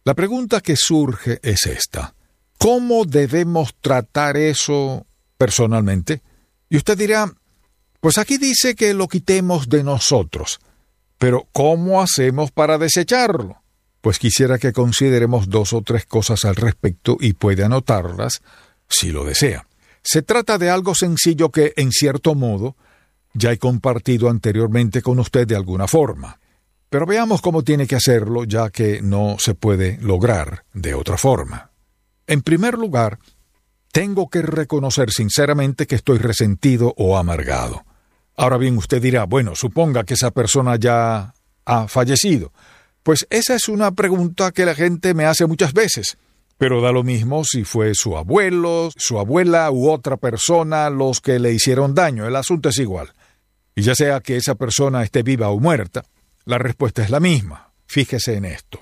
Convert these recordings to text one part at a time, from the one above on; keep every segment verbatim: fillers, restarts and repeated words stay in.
La pregunta que surge es esta: ¿cómo debemos tratar eso personalmente? Y usted dirá, pues aquí dice que lo quitemos de nosotros, pero ¿cómo hacemos para desecharlo? Pues quisiera que consideremos dos o tres cosas al respecto y puede anotarlas si lo desea. Se trata de algo sencillo que, en cierto modo, ya he compartido anteriormente con usted de alguna forma. Pero veamos cómo tiene que hacerlo, ya que no se puede lograr de otra forma. En primer lugar, tengo que reconocer sinceramente que estoy resentido o amargado. Ahora bien, usted dirá, bueno, suponga que esa persona ya ha fallecido. Pues esa es una pregunta que la gente me hace muchas veces. Pero da lo mismo si fue su abuelo, su abuela u otra persona los que le hicieron daño. El asunto es igual. Y ya sea que esa persona esté viva o muerta, la respuesta es la misma. Fíjese en esto.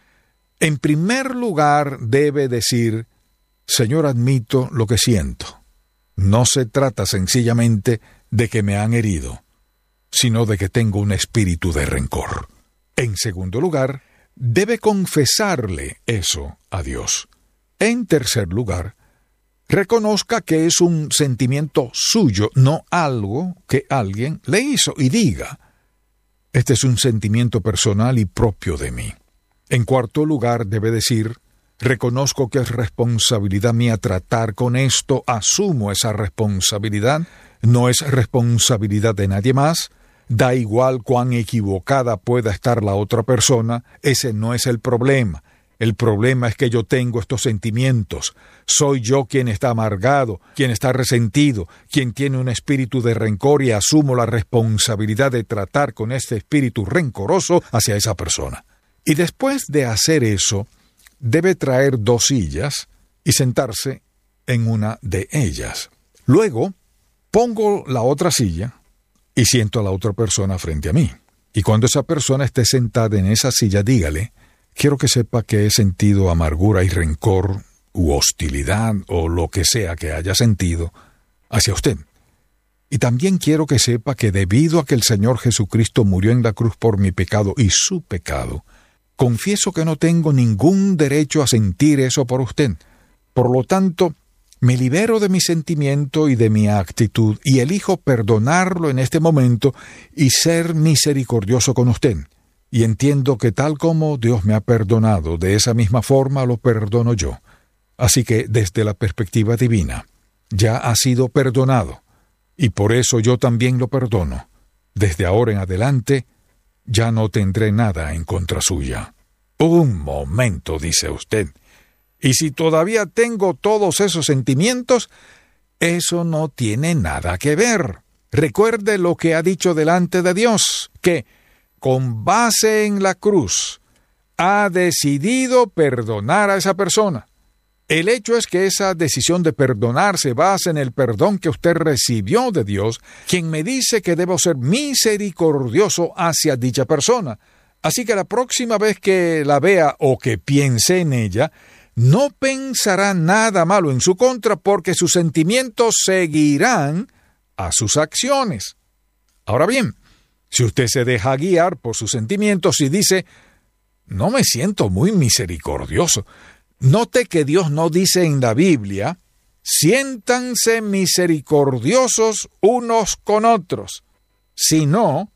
En primer lugar, debe decir, Señor, admito lo que siento. No se trata sencillamente de que me han herido, sino de que tengo un espíritu de rencor. En segundo lugar, debe confesarle eso a Dios. En tercer lugar, reconozca que es un sentimiento suyo, no algo que alguien le hizo, y diga, este es un sentimiento personal y propio de mí. En cuarto lugar, debe decir, reconozco que es responsabilidad mía tratar con esto, asumo esa responsabilidad, no es responsabilidad de nadie más, da igual cuán equivocada pueda estar la otra persona, ese no es el problema. El problema es que yo tengo estos sentimientos. Soy yo quien está amargado, quien está resentido, quien tiene un espíritu de rencor y asumo la responsabilidad de tratar con este espíritu rencoroso hacia esa persona. Y después de hacer eso, debe traer dos sillas y sentarse en una de ellas. Luego, pongo la otra silla y siento a la otra persona frente a mí. Y cuando esa persona esté sentada en esa silla, dígale, quiero que sepa que he sentido amargura y rencor u hostilidad o lo que sea que haya sentido hacia usted. Y también quiero que sepa que debido a que el Señor Jesucristo murió en la cruz por mi pecado y su pecado, confieso que no tengo ningún derecho a sentir eso por usted. Por lo tanto, me libero de mi sentimiento y de mi actitud y elijo perdonarlo en este momento y ser misericordioso con usted. Y entiendo que tal como Dios me ha perdonado, de esa misma forma lo perdono yo. Así que desde la perspectiva divina, ya ha sido perdonado, y por eso yo también lo perdono. Desde ahora en adelante, ya no tendré nada en contra suya. Un momento, dice usted. Y si todavía tengo todos esos sentimientos, eso no tiene nada que ver. Recuerde lo que ha dicho delante de Dios, que con base en la cruz, ha decidido perdonar a esa persona. El hecho es que esa decisión de perdonar se basa en el perdón que usted recibió de Dios, quien me dice que debo ser misericordioso hacia dicha persona. Así que la próxima vez que la vea o que piense en ella, no pensará nada malo en su contra porque sus sentimientos seguirán a sus acciones. Ahora bien, si usted se deja guiar por sus sentimientos y dice, no me siento muy misericordioso, note que Dios no dice en la Biblia, siéntanse misericordiosos unos con otros, sino,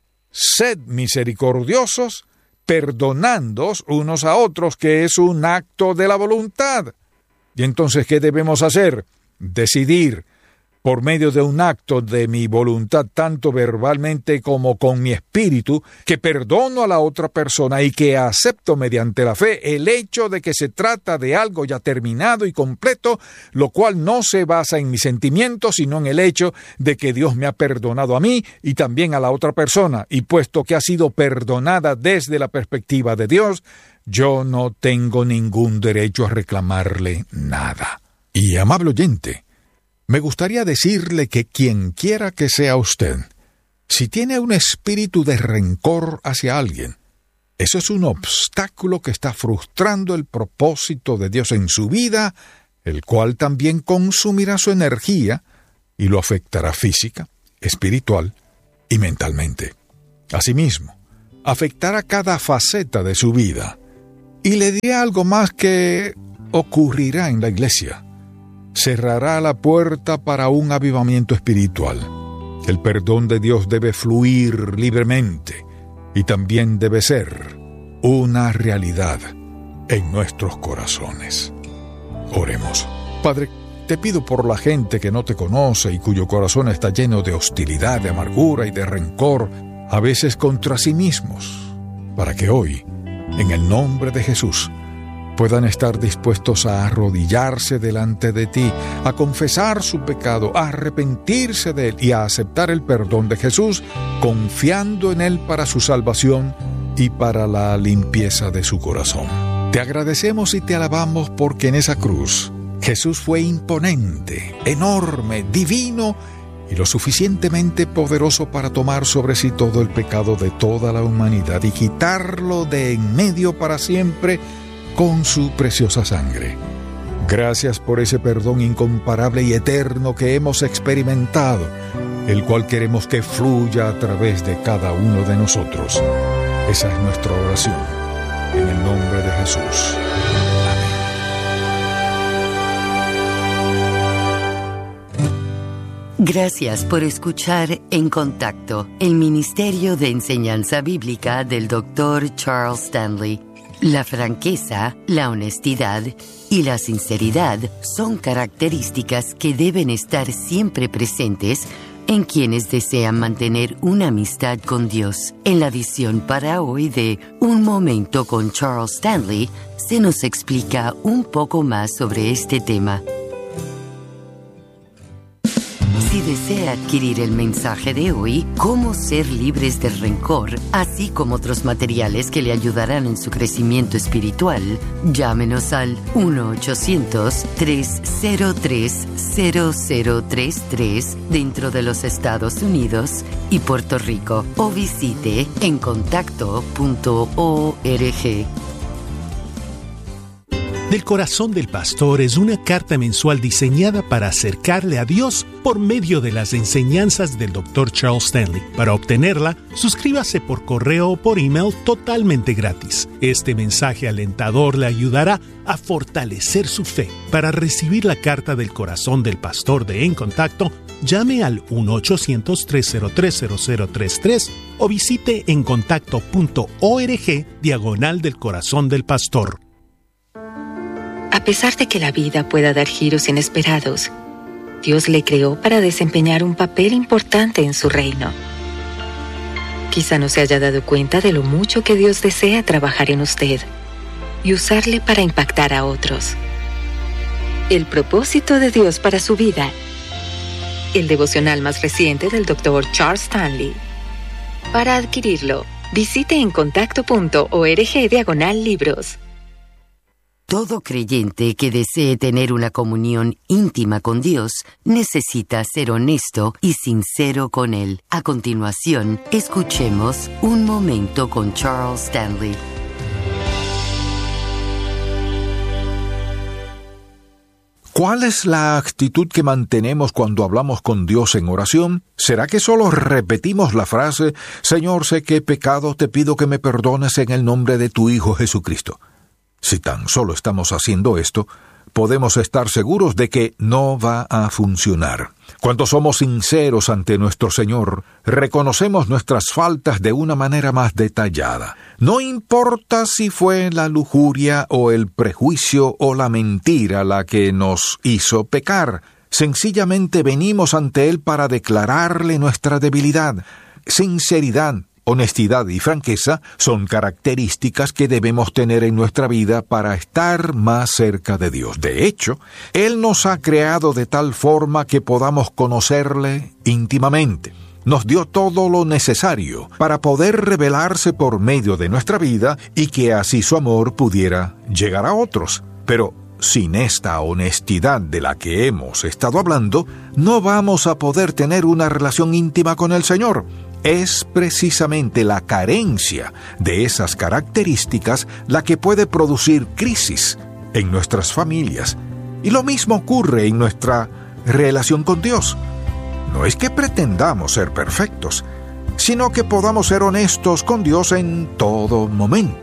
sed misericordiosos, perdonándoos unos a otros, que es un acto de la voluntad. Y entonces, ¿qué debemos hacer? Decidir, por medio de un acto de mi voluntad, tanto verbalmente como con mi espíritu, que perdono a la otra persona y que acepto mediante la fe el hecho de que se trata de algo ya terminado y completo, lo cual no se basa en mis sentimientos, sino en el hecho de que Dios me ha perdonado a mí y también a la otra persona, y puesto que ha sido perdonada desde la perspectiva de Dios, yo no tengo ningún derecho a reclamarle nada. Y, amable oyente, me gustaría decirle que quien quiera que sea usted, si tiene un espíritu de rencor hacia alguien, eso es un obstáculo que está frustrando el propósito de Dios en su vida, el cual también consumirá su energía y lo afectará física, espiritual y mentalmente. Asimismo, afectará cada faceta de su vida. Y le diré algo más que ocurrirá en la iglesia. Cerrará la puerta para un avivamiento espiritual. El perdón de Dios debe fluir libremente y también debe ser una realidad en nuestros corazones. Oremos. Padre, te pido por la gente que no te conoce y cuyo corazón está lleno de hostilidad, de amargura y de rencor, a veces contra sí mismos, para que hoy, en el nombre de Jesús, puedan estar dispuestos a arrodillarse delante de ti, a confesar su pecado, a arrepentirse de él y a aceptar el perdón de Jesús, confiando en él para su salvación y para la limpieza de su corazón. Te agradecemos y te alabamos porque en esa cruz Jesús fue imponente, enorme, divino y lo suficientemente poderoso para tomar sobre sí todo el pecado de toda la humanidad y quitarlo de en medio para siempre con su preciosa sangre. Gracias por ese perdón incomparable y eterno que hemos experimentado, el cual queremos que fluya a través de cada uno de nosotros. Esa es nuestra oración, en el nombre de Jesús. Gracias por escuchar En Contacto, el Ministerio de Enseñanza Bíblica del doctor Charles Stanley. La franqueza, la honestidad y la sinceridad son características que deben estar siempre presentes en quienes desean mantener una amistad con Dios. En la edición para hoy de Un Momento con Charles Stanley, se nos explica un poco más sobre este tema. Si desea adquirir el mensaje de hoy, Cómo ser libres del rencor, así como otros materiales que le ayudarán en su crecimiento espiritual, llámenos al uno ochocientos, tres cero tres, cero cero tres tres dentro de los Estados Unidos y Puerto Rico o visite en contacto punto org. Del Corazón del Pastor es una carta mensual diseñada para acercarle a Dios por medio de las enseñanzas del doctor Charles Stanley. Para obtenerla, suscríbase por correo o por email totalmente gratis. Este mensaje alentador le ayudará a fortalecer su fe. Para recibir la carta del Corazón del Pastor de En Contacto, llame al uno ochocientos, tres cero tres, cero cero tres tres o visite en contacto punto org diagonal del Corazón del Pastor. A pesar de que la vida pueda dar giros inesperados, Dios le creó para desempeñar un papel importante en su reino. Quizá no se haya dado cuenta de lo mucho que Dios desea trabajar en usted y usarle para impactar a otros. El propósito de Dios para su vida. El devocional más reciente del doctor Charles Stanley. Para adquirirlo, visite en contacto punto org diagonal libros. Todo creyente que desee tener una comunión íntima con Dios necesita ser honesto y sincero con Él. A continuación, escuchemos Un Momento con Charles Stanley. ¿Cuál es la actitud que mantenemos cuando hablamos con Dios en oración? ¿Será que solo repetimos la frase, Señor, sé que he pecado, te pido que me perdones en el nombre de tu Hijo Jesucristo? Si tan solo estamos haciendo esto, podemos estar seguros de que no va a funcionar. Cuando somos sinceros ante nuestro Señor, reconocemos nuestras faltas de una manera más detallada. No importa si fue la lujuria o el prejuicio o la mentira la que nos hizo pecar. Sencillamente venimos ante Él para declararle nuestra debilidad. Sinceridad, honestidad y franqueza son características que debemos tener en nuestra vida para estar más cerca de Dios. De hecho, Él nos ha creado de tal forma que podamos conocerle íntimamente. Nos dio todo lo necesario para poder revelarse por medio de nuestra vida y que así su amor pudiera llegar a otros. Pero sin esta honestidad de la que hemos estado hablando, no vamos a poder tener una relación íntima con el Señor. Es precisamente la carencia de esas características la que puede producir crisis en nuestras familias. Y lo mismo ocurre en nuestra relación con Dios. No es que pretendamos ser perfectos, sino que podamos ser honestos con Dios en todo momento.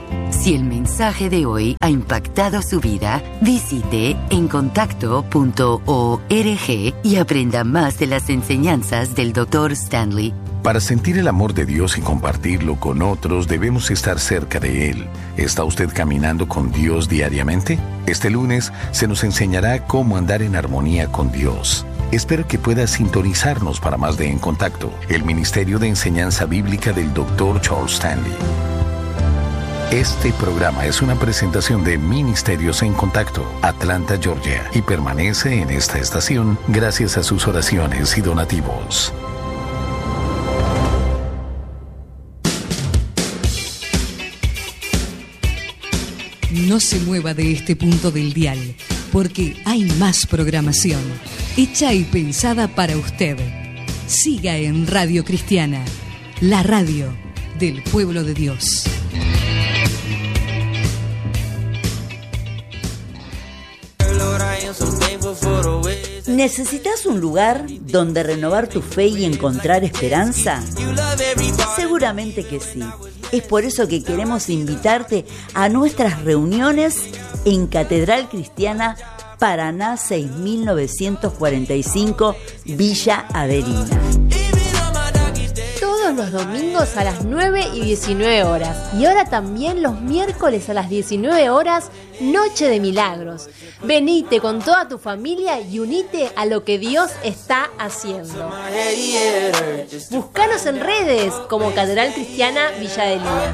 Si el mensaje de hoy ha impactado su vida, visite encontacto punto org y aprenda más de las enseñanzas del doctor Stanley. Para sentir el amor de Dios y compartirlo con otros, debemos estar cerca de Él. ¿Está usted caminando con Dios diariamente? Este lunes se nos enseñará cómo andar en armonía con Dios. Espero que pueda sintonizarnos para más de En Contacto, el Ministerio de Enseñanza Bíblica del doctor Charles Stanley. Este programa es una presentación de Ministerios en Contacto, Atlanta, Georgia, y permanece en esta estación gracias a sus oraciones y donativos. No se mueva de este punto del dial, porque hay más programación, hecha y pensada para usted. Siga en Radio Cristiana, la radio del pueblo de Dios. ¿Necesitas un lugar donde renovar tu fe y encontrar esperanza? Seguramente que sí. Es por eso que queremos invitarte a nuestras reuniones en Catedral Cristiana Paraná seis mil novecientos cuarenta y cinco, Villa Avelina. Todos los domingos a las nueve y diecinueve horas. Y ahora también los miércoles a las diecinueve horas, Noche de Milagros. Venite con toda tu familia y unite a lo que Dios está haciendo. Búscanos en redes como Catedral Cristiana Villa Avelina.